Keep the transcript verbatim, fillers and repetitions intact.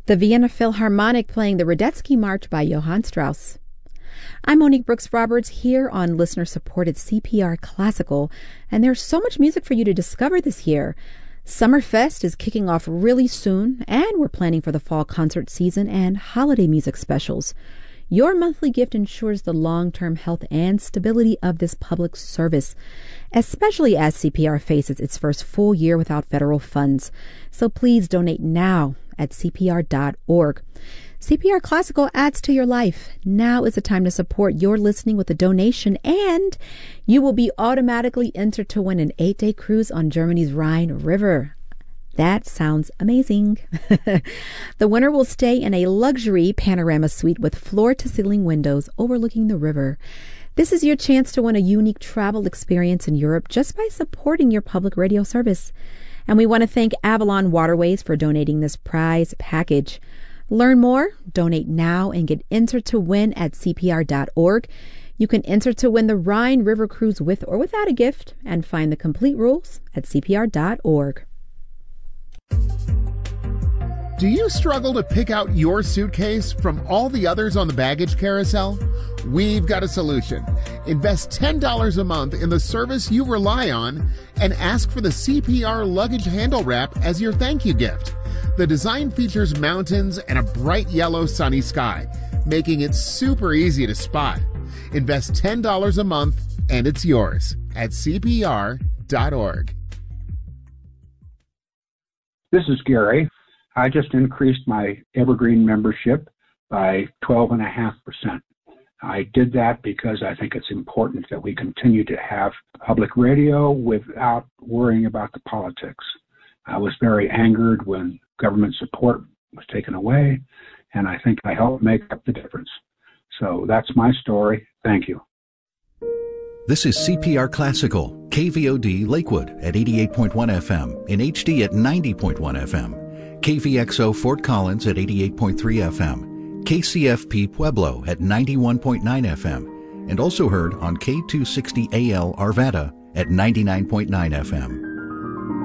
The Vienna Philharmonic playing the Radetzky March by Johann Strauss. I'm Monique Brooks-Roberts here on listener-supported C P R Classical, and there's so much music for you to discover this year. Summerfest is kicking off really soon, and we're planning for the fall concert season and holiday music specials. Your monthly gift ensures the long-term health and stability of this public service, especially as C P R faces its first full year without federal funds. So please donate now at C P R dot org. C P R Classical adds to your life. Now is the time to support your listening with a donation, and you will be automatically entered to win an eight-day cruise on Germany's Rhine River. That sounds amazing. The winner will stay in a luxury panorama suite with floor-to-ceiling windows overlooking the river. This is your chance to win a unique travel experience in Europe just by supporting your public radio service. And we want to thank Avalon Waterways for donating this prize package. Learn more, donate now, and get entered to win at C P R dot org. You can enter to win the Rhine River Cruise with or without a gift, and find the complete rules at C P R dot org. Do you struggle to pick out your suitcase from all the others on the baggage carousel? We've got a solution. Invest ten dollars a month in the service you rely on and ask for the C P R luggage handle wrap as your thank you gift. The design features mountains and a bright yellow sunny sky, making it super easy to spot. Invest ten dollars a month and it's yours at C P R dot org. This is Gary. I just increased my Evergreen membership by twelve point five percent. I did that because I think it's important that we continue to have public radio without worrying about the politics. I was very angered when government support was taken away, and I think I helped make up the difference. So that's my story. Thank you. This is C P R Classical, K V O D Lakewood at eighty-eight point one F M, in H D at ninety point one F M, K V X O Fort Collins at eighty-eight point three F M, K C F P Pueblo at ninety-one point nine F M, and also heard on K two sixty A L Arvada at ninety-nine point nine F M.